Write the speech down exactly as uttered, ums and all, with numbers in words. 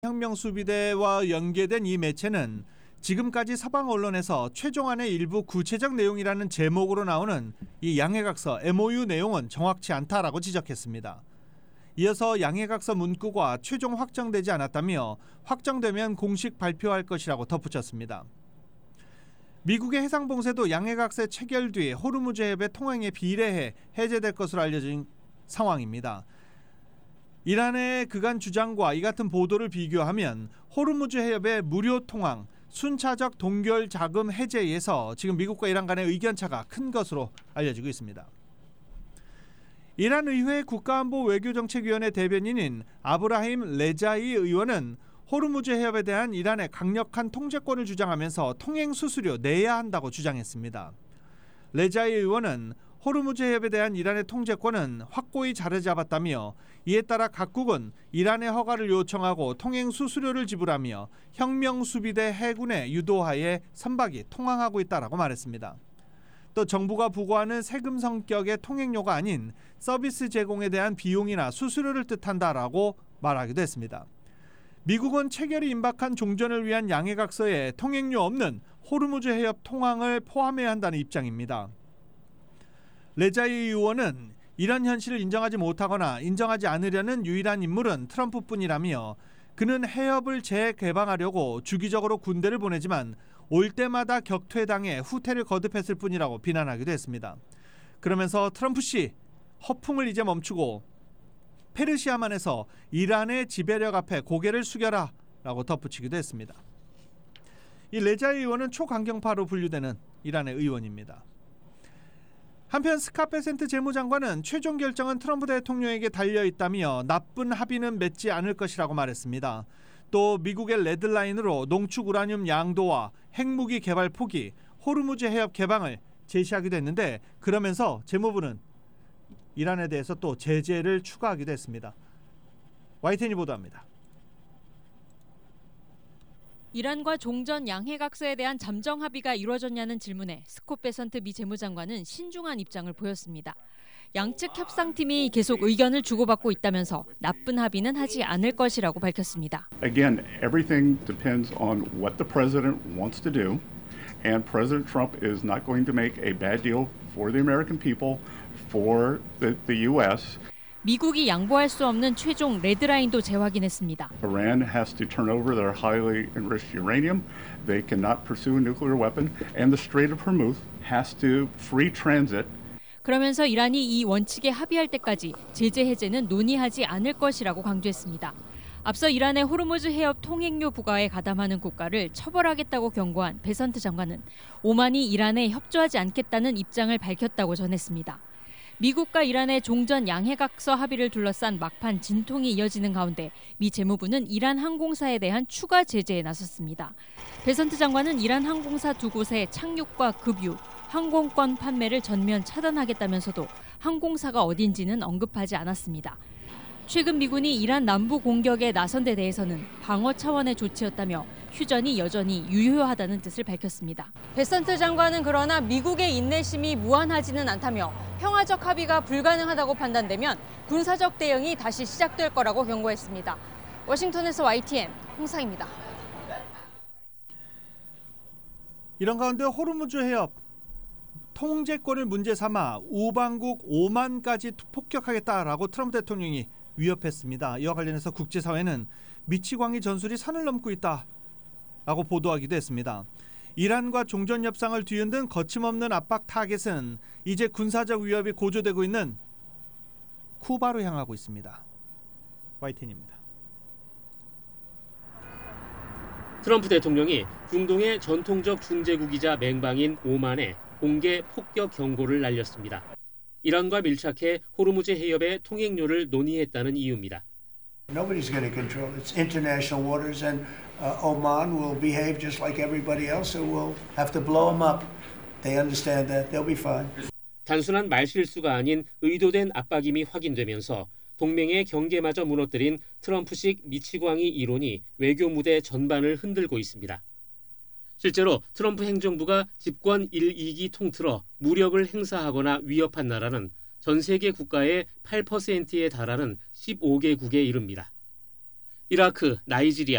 혁명수비대와 연계된 이 매체는 지금까지 서방 언론에서 최종안의 일부 구체적 내용이라는 제목으로 나오는 이 양해각서 엠오유 내용은 정확치 않다라고 지적했습니다. 이어서 양해각서 문구가 최종 확정되지 않았다며 확정되면 공식 발표할 것이라고 덧붙였습니다. 미국의 해상봉쇄도 양해각서 체결 뒤 호르무즈 해협의 통행에 비례해 해제될 것으로 알려진 상황입니다. 이란의 그간 주장과 이 같은 보도를 비교하면 호르무즈 해협의 무료 통항, 순차적 동결 자금 해제에서 지금 미국과 이란 간의 의견차가 큰 것으로 알려지고 있습니다. 이란 의회 국가안보 외교정책위원회 대변인인 아브라힘 레자이 의원은 호르무즈 해협에 대한 이란의 강력한 통제권을 주장하면서 통행 수수료 내야 한다고 주장했습니다. 레자이 의원은 호르무즈 해협에 대한 이란의 통제권은 확고히 자리 잡았다며 이에 따라 각국은 이란의 허가를 요청하고 통행 수수료를 지불하며 혁명수비대 해군의 유도하에 선박이 통항하고 있다라고 말했습니다. 또 정부가 부과하는 세금 성격의 통행료가 아닌 서비스 제공에 대한 비용이나 수수료를 뜻한다라고 말하기도 했습니다. 미국은 체결이 임박한 종전을 위한 양해각서에 통행료 없는 호르무즈 해협 통항을 포함해야 한다는 입장입니다. 레자이 의원은 이런 현실을 인정하지 못하거나 인정하지 않으려는 유일한 인물은 트럼프뿐이라며 그는 해협을 재개방하려고 주기적으로 군대를 보내지만 올 때마다 격퇴당해 후퇴를 거듭했을 뿐이라고 비난하기도 했습니다. 그러면서 트럼프 씨 허풍을 이제 멈추고 페르시아만에서 이란의 지배력 앞에 고개를 숙여라 라고 덧붙이기도 했습니다. 이 레자이 의원은 초강경파로 분류되는 이란의 의원입니다. 한편 스캇 베센트 재무장관은 최종 결정은 트럼프 대통령에게 달려있다며 나쁜 합의는 맺지 않을 것이라고 말했습니다. 또 미국의 레드라인으로 농축 우라늄 양도와 핵무기 개발 포기, 호르무즈 해협 개방을 제시하기도 했는데 그러면서 재무부는 이란에 대해서 또 제재를 추가하기도 했습니다. 와이티엔이 보도합니다. 이란과 종전 양해각서에 대한 잠정 합의가 이루어졌냐는 질문에 스콧 베선트 미 재무장관은 신중한 입장을 보였습니다. 양측 협상팀이 계속 의견을 주고받고 있다면서 나쁜 합의는 하지 않을 것이라고 밝혔습니다. Again, everything depends on what the president wants to do, and President Trump is not going to make a bad deal for the American people, for the, the U S. 미국이 양보할 수 없는 최종 레드라인도 재확인했습니다. Iran has to turn over their highly enriched uranium. They cannot pursue a nuclear weapon, and the Strait of Hormuz has to free transit. 그러면서 이란이 이 원칙에 합의할 때까지 제재 해제는 논의하지 않을 것이라고 강조했습니다. 앞서 이란의 호르무즈 해협 통행료 부과에 가담하는 국가를 처벌하겠다고 경고한 베선트 장관은 오만이 이란에 협조하지 않겠다는 입장을 밝혔다고 전했습니다. 미국과 이란의 종전 양해각서 합의를 둘러싼 막판 진통이 이어지는 가운데 미 재무부는 이란 항공사에 대한 추가 제재에 나섰습니다. 베선트 장관은 이란 항공사 두 곳의 착륙과 급유, 항공권 판매를 전면 차단하겠다면서도 항공사가 어딘지는 언급하지 않았습니다. 최근 미군이 이란 남부 공격에 나선 데 대해서는 방어 차원의 조치였다며 휴전이 여전히 유효하다는 뜻을 밝혔습니다. 베선트 장관은 그러나 미국의 인내심이 무한하지는 않다며 평화적 합의가 불가능하다고 판단되면 군사적 대응이 다시 시작될 거라고 경고했습니다. 워싱턴에서 와이티엔 홍상입니다. 이런 가운데 호르무즈 해협 통제권을 문제 삼아 우방국 오만까지 폭격하겠다라고 트럼프 대통령이 위협했습니다. 이와 관련해서 국제사회는 미치광이 전술이 산을 넘고 있다라고 보도하기도 했습니다. 이란과 종전협상을 뒤흔든 거침없는 압박 타겟은 이제 군사적 위협이 고조되고 있는 쿠바로 향하고 있습니다. 와이티엔입니다. 트럼프 대통령이 중동의 전통적 중재국이자 맹방인 오만에 공개 폭격 경고를 날렸습니다. 이란과 밀착해 호르무즈 해협의 통행료를 논의했다는 이유입니다. Nobody's going to control it. It's international waters, and uh, Oman will behave just like everybody else, so we'll have to blow them up. They understand that. They'll be fine. 단순한 말실수가 아닌 의도된 압박임이 확인되면서 동맹의 경계마저 무너뜨린 트럼프식 미치광이 이론이 외교 무대 전반을 흔들고 있습니다. 실제로 트럼프 행정부가 집권 일, 이기 통틀어 무력을 행사하거나 위협한 나라는 전 세계 국가의 팔 퍼센트에 달하는 십오 개국에 이릅니다. 이라크, 나이지리아,